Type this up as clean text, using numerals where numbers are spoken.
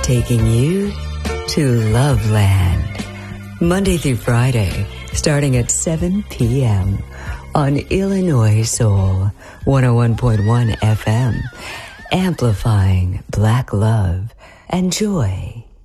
taking you to Loveland. Monday through Friday, starting at 7 p.m. on Illinois Soul 101.1 FM, amplifying Black love and joy.